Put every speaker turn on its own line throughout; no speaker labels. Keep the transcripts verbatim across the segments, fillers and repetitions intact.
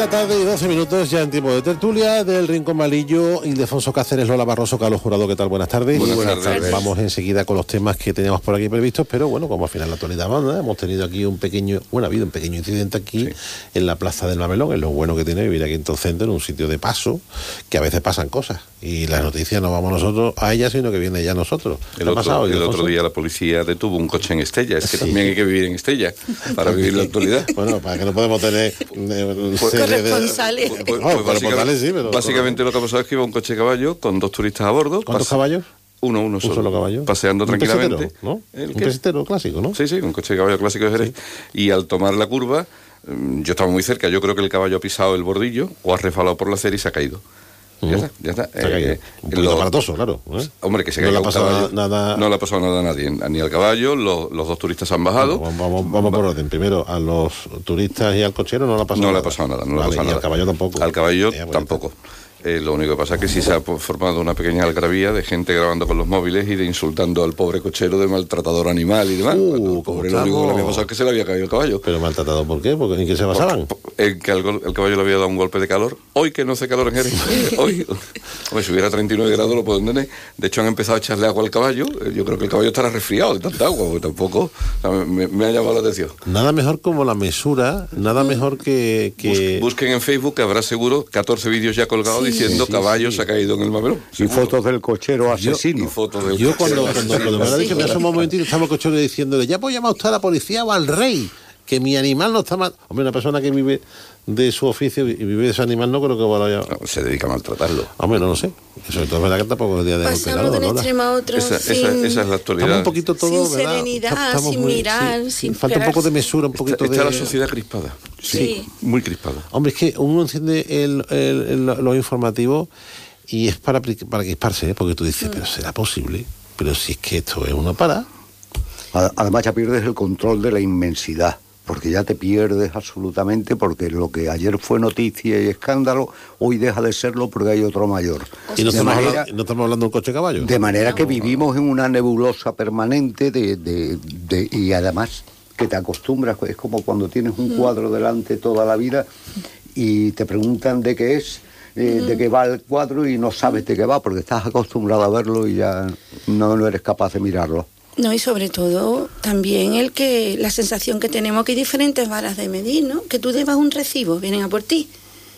la tarde y doce minutos ya en tiempo de tertulia del Rincón Malillo. Ildefonso Cáceres, Lola Barroso, Carlos Jurado, ¿qué tal? Buenas tardes.
Buenas, Buenas tardes. tardes.
Vamos enseguida con los temas que teníamos por aquí previstos, pero bueno, como al final la actualidad manda, hemos tenido aquí un pequeño, bueno, ha habido un pequeño incidente aquí sí. en la Plaza del Mamelón, es lo bueno que tiene vivir aquí en Tocente, en un sitio de paso, que a veces pasan cosas, y las noticias no vamos nosotros a ellas, sino que viene ella a nosotros.
El, otro, pasado, el otro día la policía detuvo un coche en Estella, es que sí. también hay que vivir en Estella para vivir la actualidad.
Bueno, para que no podemos tener... Eh,
pues, corresponsales.
Pues, pues, pues,
no, básicamente, sí, pero,
básicamente lo que ha pasado es que iba un coche de caballo con dos turistas a bordo.
¿Cuántos caballos?
Uno, uno solo.
Un solo caballo.
Paseando
¿Un
tranquilamente.
Pesetero, ¿no? Un pesetero clásico, ¿no?
Sí, sí, un coche de caballo clásico de Jerez. Sí. Y al tomar la curva, yo estaba muy cerca, yo creo que el caballo ha pisado el bordillo o ha resbalado por la acera y se ha caído. Uh-huh. Ya está, ya está.
Eh, un poquito lo... aparatoso, claro. ¿eh?
Hombre, que se
no
caiga
le ha pasado
caballo,
nada...
No le ha pasado nada a nadie, ni al caballo, los, los dos turistas han bajado.
Bueno, vamos, vamos por orden. Primero, a los turistas y al cochero no le ha pasado
no
nada.
No le ha pasado nada, no
vale,
le ha pasado
y
nada.
al caballo tampoco.
Al caballo eh, tampoco. Eh, lo único que pasa es que sí se ha formado una pequeña algarabía de gente grabando con los móviles y de insultando al pobre cochero de maltratador animal y demás.
Uh,
el pobre, lo único que le había pasado es que se le había caído el caballo.
¿Pero maltratado por qué? ¿Porque, ¿En qué se basaban?
En que el, el caballo le había dado un golpe de calor. Hoy que no hace calor en Jerez. Hoy, hombre, si hubiera treinta y nueve grados lo pueden tener. De hecho han empezado a echarle agua al caballo. Yo creo que el caballo estará resfriado de tanta agua, porque tampoco o sea, me, me ha llamado la atención.
Nada mejor como la mesura, nada mejor que... que...
Bus, busquen en Facebook, que habrá seguro catorce vídeos ya colgados sí, diciendo sí, caballos sí. se ha caído en el Mamelón.
Y fotos del cochero asesino.
Y fotos del
yo
cochero
cuando, cuando, cuando me lo ha dicho, me asomó un momentito, estaba el cochero diciéndole, ya puede llamar usted a la policía o al rey, que mi animal no está mal. Hombre, una persona que vive de su oficio y vive de ese animal no creo que vaya...
No, se dedica a maltratarlo.
Hombre, no lo sé. Sobre todo es verdad que tampoco es día de golpe.
Pasamos de un extremo a otro
esa,
sin...
esa, esa es la actualidad.
Estamos un poquito todo,
sin
¿verdad?
serenidad,
Estamos
sin
muy,
mirar,
sí,
sin
falta un poco de mesura, un poquito
está, está
de...
la sociedad crispada.
Sí. sí.
Muy crispada.
Hombre, es que uno enciende el, el, el, lo informativo y es para, para crisparse, ¿eh? Porque tú dices, mm. pero ¿será posible? Pero si es que esto es una para...
Además ya pierdes el control de la inmensidad, porque ya te pierdes absolutamente, porque lo que ayer fue noticia y escándalo, hoy deja de serlo porque hay otro mayor.
Y no estamos, manera, hablando, no estamos hablando de un coche de caballo.
De manera no, que vivimos en una nebulosa permanente de, de, de, y además que te acostumbras, es como cuando tienes un cuadro delante toda la vida y te preguntan de qué es, eh, de qué va el cuadro y no sabes de qué va, porque estás acostumbrado a verlo y ya no, no eres capaz de mirarlo.
No, y sobre todo también el que la sensación que tenemos que hay diferentes varas de medir, ¿no? Que tú debas un recibo, vienen a por ti.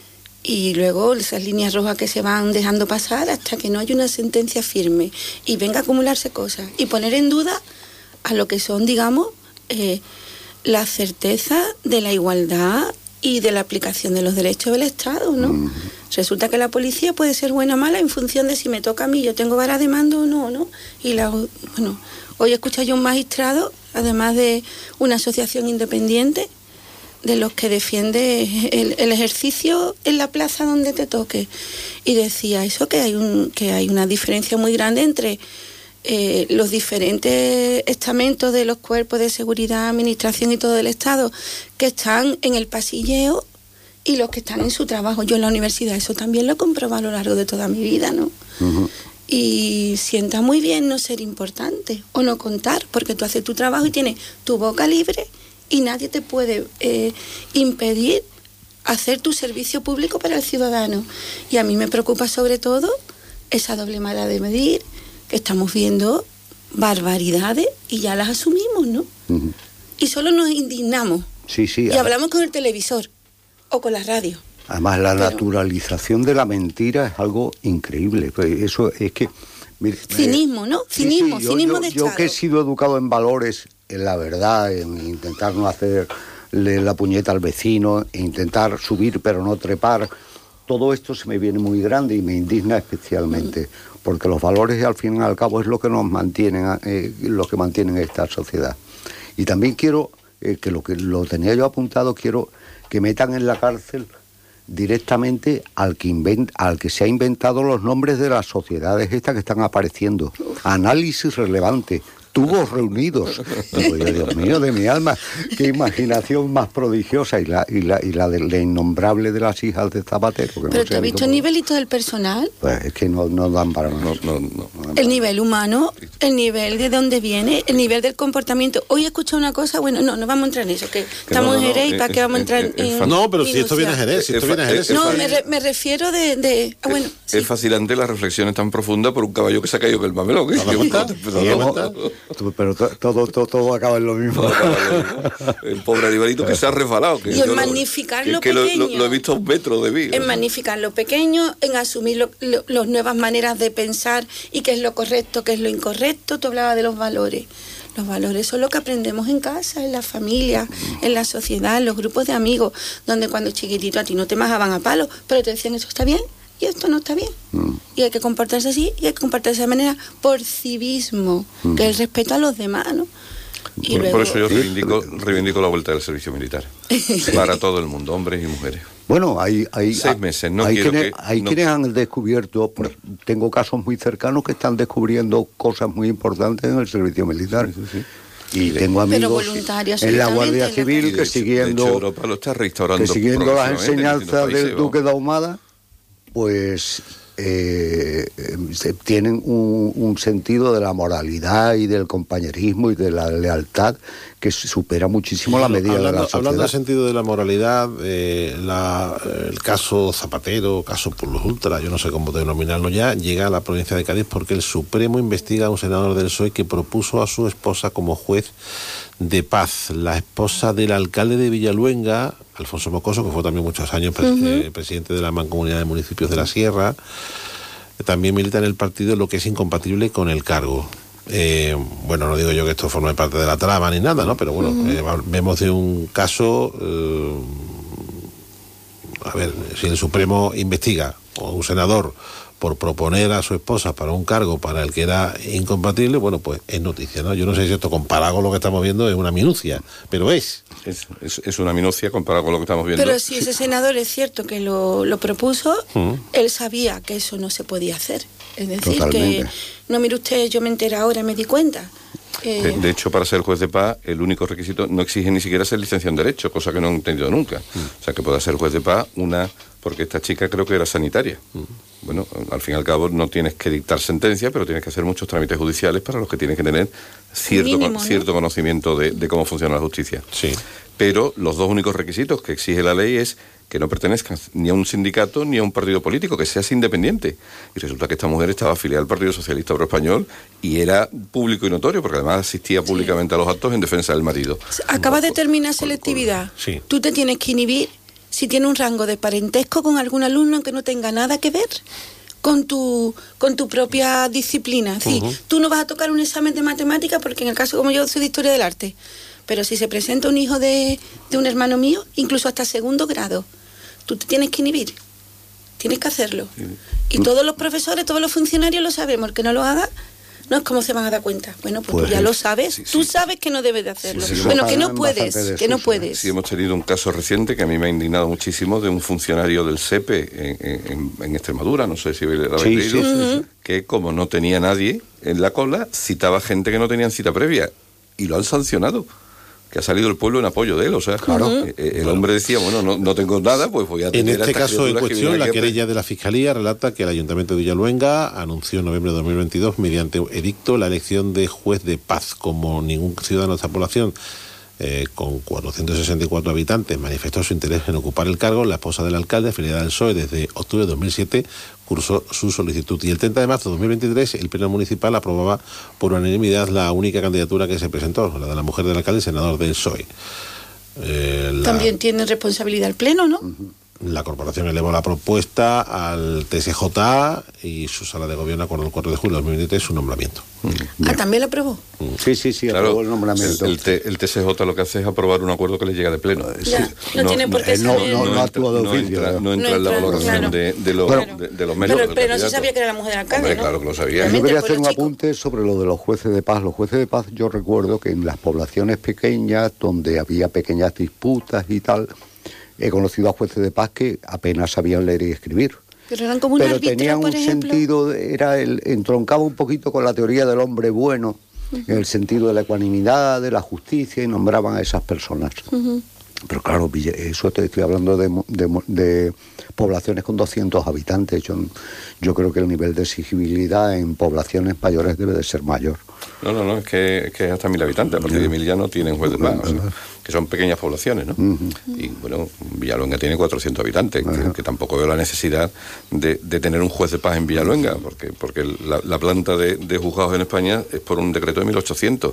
Y luego esas líneas rojas que se van dejando pasar hasta que no hay una sentencia firme y venga a acumularse cosas y poner en duda a lo que son, digamos, eh, la certeza de la igualdad y de la aplicación de los derechos del Estado, ¿no? Mm. Resulta que la policía puede ser buena o mala en función de si me toca a mí, yo tengo vara de mando o no, ¿no? Y la, bueno... Hoy escuché yo un magistrado, además de una asociación independiente, de los que defiende el, el ejercicio en la plaza donde te toque. Y decía eso, que hay, un, que hay una diferencia muy grande entre eh, los diferentes estamentos de los cuerpos de seguridad, administración y todo el Estado, que están en el pasilleo y los que están en su trabajo. Yo en la universidad eso también lo he comprobado a lo largo de toda mi vida, ¿no? Uh-huh. Y sienta muy bien no ser importante o no contar, porque tú haces tu trabajo y tienes tu boca libre y nadie te puede eh, impedir hacer tu servicio público para el ciudadano. Y a mí me preocupa sobre todo esa doble manera de medir, que estamos viendo barbaridades y ya las asumimos, ¿no? Uh-huh. Y solo nos indignamos
sí, sí,
y
a...
hablamos con el televisor o con la radio.
Además, la
Pero,
naturalización de la mentira es algo increíble. Pues eso es que... Mire,
cinismo, ¿no? Cinismo,
sí, sí, yo,
cinismo
yo,
de
yo
Estado.
que he sido educado en valores, en la verdad, en intentar no hacerle la puñeta al vecino, en intentar subir pero no trepar, todo esto se me viene muy grande y me indigna especialmente, mm. porque los valores al fin y al cabo es lo que nos mantienen, eh, lo que mantienen esta sociedad. Y también quiero, eh, que lo que lo tenía yo apuntado, quiero que metan en la cárcel directamente al que invent, al que se ha inventado los nombres de las sociedades estas que están apareciendo. Análisis relevante. tubos reunidos. Digo yo, Dios mío, de mi alma, qué imaginación más prodigiosa, y la y la, y la, de, la innombrable de las hijas de Zapatero. Que
Pero
no
¿te
sé
has
ni
visto
cómo-
el nivelito del personal?
Pues es que no, no dan para
No,
más.
no, no.
El nivel humano, el nivel de dónde viene, el nivel del comportamiento. Hoy he escuchado una cosa, bueno, no, no vamos a entrar en eso, que estamos
no, no,
en Jerez y
es-
para qué vamos a entrar
es- es
en...
fan-
No, pero si esto viene a
minucia.
Jerez, si esto
Es
viene a
fa-
Jerez.
es
No,
fa-
me, re- me refiero de... de ah, bueno, sí.
Es fascinante las reflexiones tan profundas por un caballo que se ha caído que el mamelón. ¿eh?
¿Te das cuenta?
Que-
¿Te das cuenta?
Tú- Pero to- todo, todo, todo acaba en lo mismo.
El pobre animalito que se ha resbalado. Que
Y
yo
en
lo-
magnificar
que-
lo
que lo,
pequeño.
lo- lo he visto a un metro de mí.
En magnificar lo pequeño, en asumir lo- lo- las nuevas maneras de pensar y qué es lo correcto, qué es lo incorrecto. Tú hablabas de los valores. Los valores son lo que aprendemos en casa, en la familia, en la sociedad, en los grupos de amigos, donde cuando chiquitito a ti no te majaban a palo, pero te decían eso está bien y esto no está bien.
Mm.
Y hay que comportarse así y hay que comportarse de manera por civismo, que es el respeto a los demás, ¿no? Y
Por,
luego-
por eso yo reivindico, reivindico la vuelta del servicio militar. Para todo el mundo, hombres y mujeres.
Bueno, hay, hay,
Seis meses, no
hay
quiero
quienes,
que-
hay
no-
quienes han descubierto, por- tengo casos muy cercanos que están descubriendo cosas muy importantes en el servicio militar. Y tengo
Pero
amigos
voluntarios,
en la
absolutamente,
Guardia
en la-
Civil
Y de
que
hecho- de
siguiendo,
hecho, Europa lo está restaurando
que siguiendo las
progresivamente en
enseñanzas
distintos
del
países,
Duque
¿no?
de Ahumada, pues eh, eh, se- tienen un, un sentido de la moralidad y del compañerismo y de la lealtad que supera muchísimo la medida
hablando,
de la sociedad.
hablando del sentido de la moralidad, eh, la- el caso Zapatero, caso por los ultras, yo no sé cómo denominarlo ya, llega a la provincia de Cádiz porque el Supremo investiga a un senador del P S O E que propuso a su esposa como juez de paz. La esposa del alcalde de Villaluenga, Alfonso Mocoso, que fue también muchos años pre-
Ujú.
eh, presidente de la Mancomunidad de Municipios de la Sierra, también milita en el partido, lo que es incompatible con el cargo. Eh, bueno, no digo yo que esto forme parte de la trama ni nada, ¿no? Pero bueno, eh, va- vemos de un caso, eh, a ver, si el Supremo investiga o un senador por proponer a su esposa para un cargo para el que era incompatible, bueno, pues es noticia, ¿no? Yo no sé si esto comparado con lo que estamos viendo es una minucia, pero es.
Es, es, es una minucia comparado con lo que estamos viendo.
Pero si ese senador es cierto que lo, lo propuso,
Mm.
él sabía que eso no se podía hacer. Es decir,
Totalmente.
que no, mire usted, yo me enteré ahora, me di cuenta. Eh,
De, de hecho, para ser juez de paz, el único requisito no exige ni siquiera ser licenciado en Derecho, cosa que no he entendido nunca. O sea, que pueda ser juez de paz una... Porque esta chica creo que era sanitaria. Bueno, al fin y al cabo no tienes que dictar sentencia, pero tienes que hacer muchos trámites judiciales para los que tienes que tener cierto,
Mínimo,
con-
¿no?
cierto conocimiento de, de cómo funciona la justicia.
Sí.
Pero los dos únicos requisitos que exige la ley es que no pertenezcas ni a un sindicato ni a un partido político, que seas independiente. Y resulta que esta mujer estaba afiliada al Partido Socialista Obrero Español y era público y notorio, porque además asistía públicamente a los actos en defensa del marido.
Acaba de
Con-
terminar
con-
selectividad.
Sí.
Tú te tienes que inhibir si tiene un rango de parentesco con algún alumno que no tenga nada que ver con tu con tu propia disciplina. Sí,
Ujú.
tú no vas a tocar un examen de matemática porque en el caso como yo soy de historia del arte, pero si se presenta un hijo de, de un hermano mío, incluso hasta segundo grado, tú te tienes que inhibir. Tienes que hacerlo. Y todos los profesores, todos los funcionarios lo sabemos. El que no lo haga, no es como se van a dar cuenta. Bueno, pues,
Pues
tú ya
sí.
lo sabes.
Sí, sí.
Tú sabes que no debes de hacerlo.
Sí, sí,
bueno, que no
bastante
puedes,
de
que no
eso, sí.
puedes.
Sí, hemos tenido un caso reciente que a mí me ha indignado muchísimo de un funcionario del S E P E en, en- en Extremadura, no sé si lo habéis
Sí,
leído,
sí, sí,
sí.
que como no tenía nadie en la cola, citaba gente que no tenían cita previa y lo han sancionado. Que ha salido el pueblo en apoyo de él, o sea,
Claro.
eh, eh, el hombre decía, bueno, no, no tengo nada, pues voy a
En
tener a
este
estas
caso en
criaturas que
cuestión,
vienen
la
aquí a-
querella de la Fiscalía relata que el Ayuntamiento de Villaluenga anunció en noviembre de dos mil veintidós, mediante edicto, la elección de juez de paz. Como ningún ciudadano de esta población, eh, con cuatrocientos sesenta y cuatro habitantes, manifestó su interés en ocupar el cargo, la esposa del alcalde, afiliada al P S O E desde octubre de dos mil siete, cursó su solicitud. Y el treinta de marzo de dos mil veintitrés, el Pleno Municipal aprobaba por unanimidad la única candidatura que se presentó, la de la mujer del alcalde, senador del P S O E. Eh, la-
También tiene responsabilidad el Pleno, ¿no?
La corporación elevó la propuesta al T S J A y su sala de gobierno acordó el cuatro de julio de dos mil veintitrés su nombramiento.
Ah, también lo aprobó.
Sí, sí, sí,
Claro,
aprobó el nombramiento.
el, el T- el T S J lo que hace es aprobar un acuerdo que le llega de pleno.
Ya, no tiene por qué
eh, no,
saber.
no, no actúa de
no
oficio,
entra,
¿no?
no entra
No
en la
entra,
valoración
claro.
de, de, los-
Claro.
de, de los méritos
Pero,
del
pero no se
candidato.
sabía que era la mujer del alcalde,
Hombre,
¿no?
claro que lo sabía.
Yo
Realmente,
quería
pues,
hacer un
los chicos-
apunte sobre lo de los jueces de paz. Los jueces de paz, yo recuerdo que en las poblaciones pequeñas, donde había pequeñas disputas y tal, he conocido a jueces de paz que apenas sabían leer y escribir.
Pero eran como un
Pero
árbitro,
tenían
por
un
ejemplo.
sentido, era el, entroncaba un poquito con la teoría del hombre bueno, uh-huh. en el sentido de la ecuanimidad, de la justicia, y nombraban a esas personas. Uh-huh. Pero claro, eso te estoy hablando de, de, de poblaciones con doscientos habitantes. Yo, yo creo que el nivel de exigibilidad en poblaciones mayores debe de ser mayor.
No, no, no, es que, que hasta mil habitantes. A partir de mil ya no tienen juez de paz, o sea, que son pequeñas poblaciones, ¿no? Uh-huh. Y bueno, Villaluenga tiene cuatrocientos habitantes, uh-huh. que, que tampoco veo la necesidad de, de tener un juez de paz en Villaluenga, porque, porque la, la planta de, de juzgados en España es por un decreto de mil ochocientos.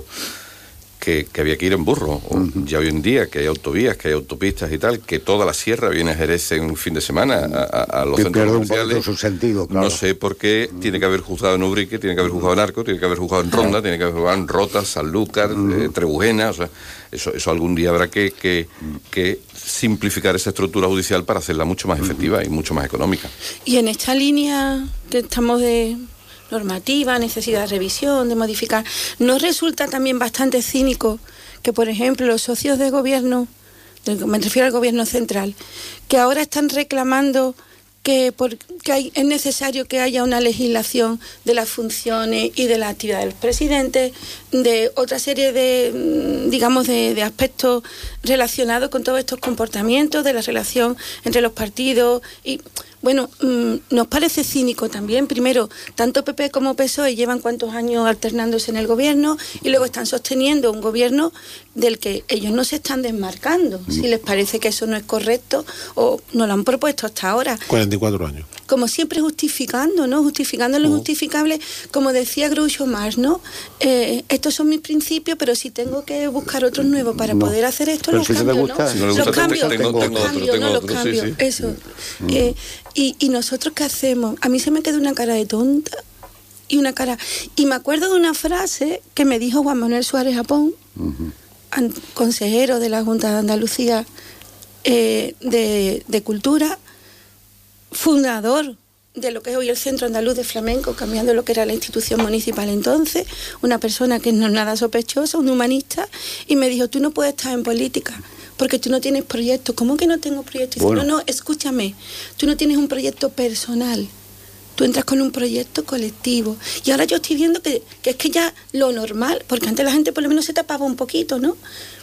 Que, que había que ir en burro. Uh-huh. Ya hoy en día que hay autovías, que hay autopistas y tal, que toda la sierra viene a Jerez en un fin de semana a, a, a los
que
centros
pierde
comerciales.
Un su sentido, claro.
No sé por qué uh-huh. tiene que haber juzgado en Ubrique, tiene que haber juzgado en Arco, tiene que haber juzgado en Ronda, uh-huh. tiene que haber juzgado en Rota, Sanlúcar, uh-huh. eh, Trebujena. O sea, eso, eso algún día habrá que, que, que simplificar esa estructura judicial para hacerla mucho más efectiva uh-huh. y mucho más económica.
Y en esta línea que estamos de normativa, necesidad de revisión, de modificar, ¿no resulta también bastante cínico que, por ejemplo, los socios de gobierno, me refiero al gobierno central, que ahora están reclamando que, por, que hay, es necesario que haya una legislación de las funciones y de la actividad del presidente, de otra serie de, digamos, de, de aspectos relacionados con todos estos comportamientos, de la relación entre los partidos y... Bueno, mmm, nos parece cínico también. Primero, tanto P P como P S O E llevan cuántos años alternándose en el gobierno y luego están sosteniendo un gobierno del que ellos no se están desmarcando. Si les parece que eso no es correcto o no lo han propuesto hasta ahora.
cuarenta y cuatro años.
Como siempre justificando, ¿no? Justificando lo injustificable, como decía Groucho Marx, ¿no? Eh, estos son mis principios, pero si tengo que buscar otros nuevos para no. poder hacer esto,
pero
los
si
cambio,
gusta,
¿no?
Si no
los
gusta,
cambios,
tengo, tengo,
los
tengo
cambios,
otro, tengo
no
otro,
los cambios,
sí, sí.
eso.
Mm.
Eh, y, y nosotros, ¿qué hacemos? A mí se me queda una cara de tonta y una cara... Y me acuerdo de una frase que me dijo Juan Manuel Suárez Japón, uh-huh. an, consejero de la Junta de Andalucía eh, de, de Cultura, fundador de lo que es hoy el Centro Andaluz de Flamenco, cambiando lo que era la institución municipal entonces, una persona que no es nada sospechosa, un humanista, y me dijo, tú no puedes estar en política, porque tú no tienes proyectos. ¿Cómo que no tengo proyectos? Bueno. Dice, no, no, escúchame, tú no tienes un proyecto personal, tú entras con un proyecto colectivo. Y ahora yo estoy viendo que, que es que ya lo normal, porque antes la gente por lo menos se tapaba un poquito, ¿no?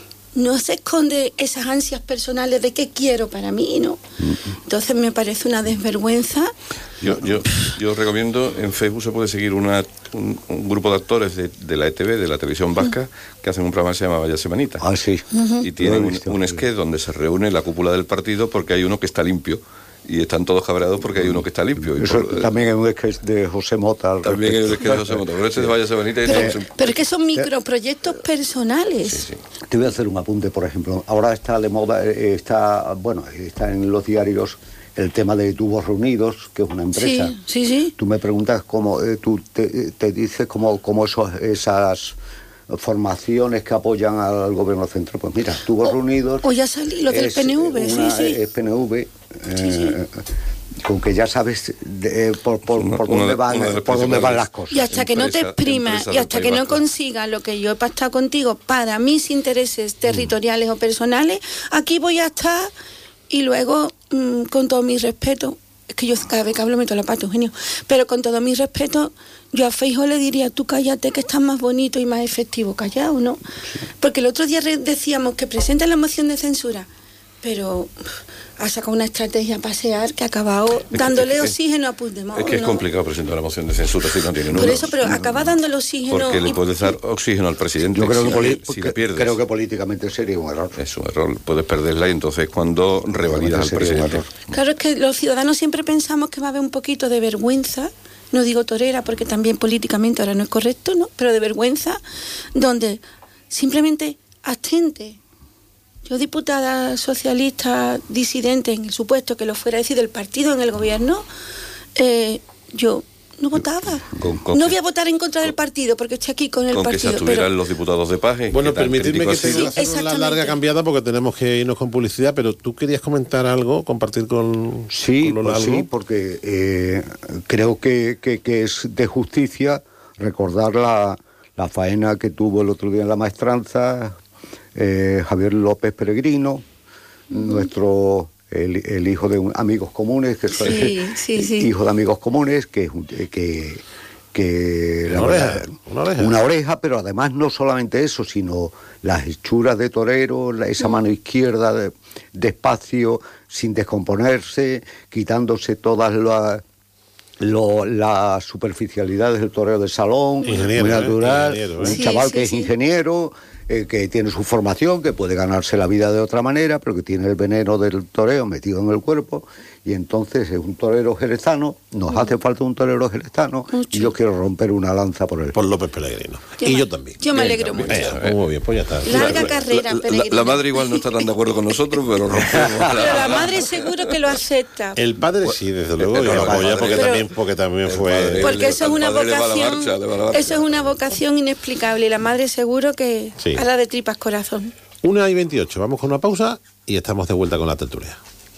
No se esconde esas ansias personales de qué quiero para mí, ¿no? Entonces me parece una desvergüenza.
Yo, yo, yo recomiendo, en Facebook se puede seguir una, un, un grupo de actores de, de la E T V, de la televisión vasca, uh-huh. que hacen un programa que se llama Vaya Semanita.
Ah, sí.
Uh-huh. Y tienen un, un sketch donde se reúne la cúpula del partido porque hay uno que está limpio. Y están todos cabreados porque hay uno que está limpio. Y
Eso,
por,
también hay un sketch de José Mota.
También hay un sketch de José Mota. Pero este es Vaya Semanita. Y
pero,
estamos en...
pero es que son microproyectos personales.
Sí, sí.
Te voy a hacer un apunte, por ejemplo. Ahora está de moda, está, bueno, está en los diarios el tema de Tubos Reunidos, que es una empresa.
Sí, sí, sí.
Tú me preguntas cómo, eh, tú te, te dices cómo, cómo esos, esas formaciones que apoyan al gobierno central. Pues mira, Tubos
o,
Reunidos...
O ya salí, los del P N V,
una,
sí, sí.
Es P N V...
Sí,
eh,
sí.
Con que ya sabes de, eh, por, por,
una,
por dónde
de,
van, por dónde van las cosas.
Y hasta que no te exprimas y hasta que no consigas lo que yo he pactado contigo para mis intereses territoriales mm. o personales, aquí voy a estar y luego, mmm, con todo mi respeto, es que yo cada vez que hablo meto la pata, Eugenio, pero con todo mi respeto, yo a Feijóo le diría, tú cállate que estás más bonito y más efectivo, callado, ¿no? Sí. Porque el otro día decíamos que presenta la moción de censura, pero ha sacado una estrategia a pasear que ha acabado es dándole que, es, oxígeno a Puigdemont.
Es que es
¿no?
complicado presentar una moción de censura si no tiene números.
Por eso, pero acaba dándole oxígeno.
Porque
y,
le puedes dar oxígeno al presidente.
Yo creo,
si,
que, poli-
si le pierdes.
creo que políticamente sería un error.
Es un error, puedes perderla y entonces cuando revalidas al presidente.
Claro, es que los ciudadanos siempre pensamos que va a haber un poquito de vergüenza, no digo torera porque también políticamente ahora no es correcto, ¿no? Pero de vergüenza, donde simplemente abstente. Yo, diputada socialista disidente, en el supuesto que lo fuera a decir del partido en el gobierno, eh, yo no votaba. Con, con no voy a votar en contra con, del partido porque estoy aquí con el
con
partido.
Con que se estuvieran
pero...
los diputados de Paje.
Bueno, permitidme que
sí,
tenga una larga cambiada porque tenemos que irnos con publicidad, pero tú querías comentar algo, compartir con,
sí,
con lo
pues
largo.
Sí, porque eh, creo que, que, que es de justicia recordar la, la faena que tuvo el otro día en la maestranza, Eh, Javier López Peregrino, uh-huh. nuestro el, el hijo de un, amigos comunes, que
sí,
es,
sí, sí.
hijo de amigos comunes, que, que que
Una
la
oreja,
verdad,
una oreja.
una oreja, pero además no solamente eso, sino las hechuras de torero, la- esa mano izquierda de- despacio, sin descomponerse, quitándose todas las lo- las superficialidades del toreo de salón,
Ingeniero,
muy
¿eh?
natural,
Ingeniero, ¿eh?
un
Sí,
chaval
sí,
que es
sí.
ingeniero, eh, que tiene su formación, que puede ganarse la vida de otra manera, pero que tiene el veneno del toreo metido en el cuerpo, y entonces es un torero jerezano, nos hace falta un torero jerezano,
Mucho.
y yo quiero romper una lanza por él.
Por López Pellegrino.
Yo
y
me-
yo también.
Yo me
Bien,
alegro
también.
mucho.
Eh, pues muy bien, pues ya está.
Larga
La-
carrera,
la, la,
Pellegrino.
la madre igual no está tan de acuerdo con nosotros, pero rompemos la-
Pero la madre seguro que lo acepta.
El padre sí, desde luego,
Pero
yo lo
el
apoya
padre-
porque
Pero-
también, porque también
el
fue...
padre-
Porque eso es
al
una
padre le va la
vocación,
marcha, le va la marcha.
eso es una vocación inexplicable y la madre seguro que
Sí.
hará de tripas corazón.
una y veintiocho, vamos con una pausa y estamos de vuelta con la tertulia.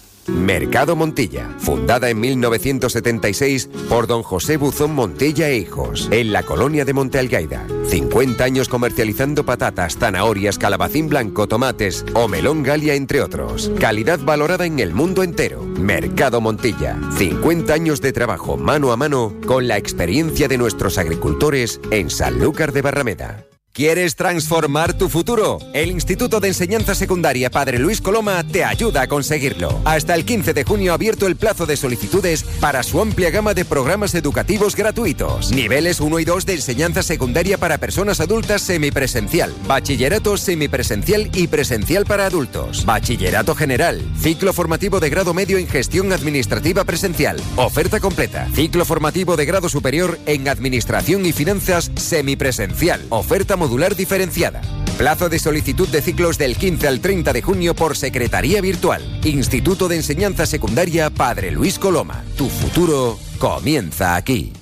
Mercado Montilla, fundada en mil novecientos setenta y seis por don José Buzón Montilla e Hijos, en la colonia de Monte Algaida. cincuenta años comercializando patatas, zanahorias, calabacín blanco, tomates o melón Galia, entre otros. Calidad valorada en el mundo entero. Mercado Montilla, cincuenta años de trabajo mano a mano con la experiencia de nuestros agricultores en Sanlúcar de Barrameda. ¿Quieres transformar tu futuro? El Instituto de Enseñanza Secundaria Padre Luis Coloma te ayuda a conseguirlo. Hasta el quince de junio ha abierto el plazo de solicitudes para su amplia gama de programas educativos gratuitos. Niveles uno y dos de enseñanza secundaria para personas adultas semipresencial, bachillerato semipresencial y presencial para adultos, bachillerato general, ciclo formativo de grado medio en gestión administrativa presencial, oferta completa, ciclo formativo de grado superior en administración y finanzas semipresencial, oferta modular diferenciada. Plazo de solicitud de ciclos del quince al treinta de junio por secretaría virtual. Instituto de Enseñanza Secundaria Padre Luis Coloma. Tu futuro comienza aquí.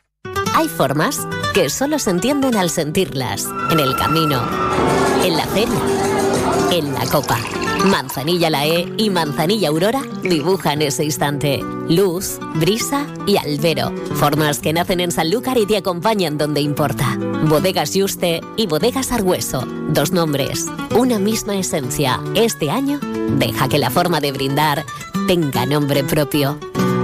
Hay formas que solo se entienden al sentirlas. En el camino, en la feria, en la copa. Manzanilla Lae y Manzanilla Aurora dibujan ese instante. Luz, brisa y albero. Formas que nacen en Sanlúcar y te acompañan donde importa. Bodegas Juste y Bodegas Argüeso. Dos nombres, una misma esencia. Este año, deja que la forma de brindar tenga nombre propio.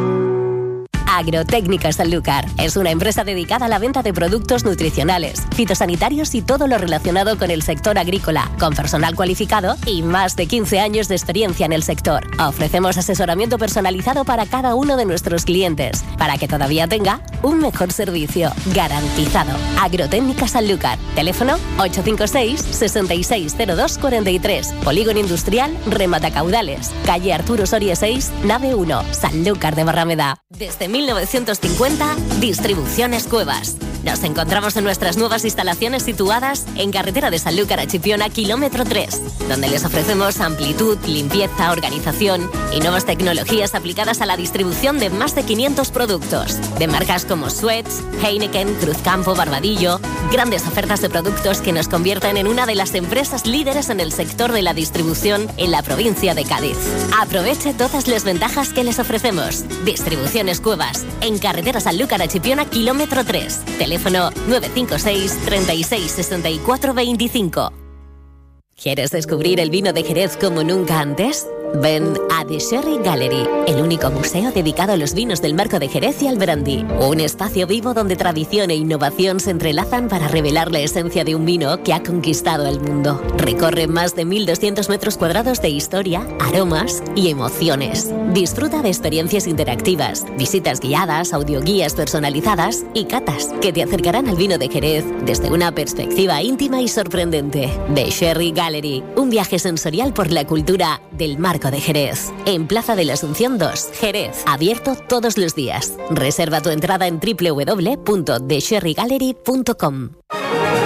Agrotécnica Sanlúcar es una empresa dedicada a la venta de productos nutricionales, fitosanitarios y todo lo relacionado con el sector agrícola, con personal cualificado y más de quince años de experiencia en el sector. Ofrecemos asesoramiento personalizado para cada uno de nuestros clientes, para que todavía tenga un mejor servicio, garantizado. Agrotécnica Sanlúcar, teléfono ocho cinco seis, seis seis cero dos cuatro tres, Polígono Industrial Rematacaudales, calle Arturo Soria seis, nave uno, Sanlúcar de Barrameda. Desde mil novecientos cincuenta, Distribuciones Cuevas. Nos encontramos en nuestras nuevas instalaciones situadas en carretera de Sanlúcar a Chipiona, kilómetro tres, donde les ofrecemos amplitud, limpieza, organización y nuevas tecnologías aplicadas a la distribución de más de quinientos productos, de marcas como Suez, Heineken, Cruzcampo, Barbadillo, grandes ofertas de productos que nos convierten en una de las empresas líderes en el sector de la distribución en la provincia de Cádiz. Aproveche todas las ventajas que les ofrecemos. Distribuciones Cuevas, en carretera Sanlúcar a Chipiona, kilómetro tres. Teléfono nueve cinco seis, treinta y seis, sesenta y cuatro veinticinco. ¿Quieres descubrir el vino de Jerez como nunca antes? Ven a The Sherry Gallery, el único museo dedicado a los vinos del Marco de Jerez y al brandy. Un espacio vivo donde tradición e innovación se entrelazan para revelar la esencia de un vino que ha conquistado el mundo. Recorre más de mil doscientos metros cuadrados de historia, aromas y emociones. Disfruta de experiencias interactivas, visitas guiadas, audioguías personalizadas y catas que te acercarán al vino de Jerez desde una perspectiva íntima y sorprendente. The Sherry Gallery, un viaje sensorial por la cultura del Marco de Jerez. En Plaza de la Asunción dos, Jerez. Abierto todos los días. Reserva tu entrada en doble u doble u doble u punto the sherry gallery punto com.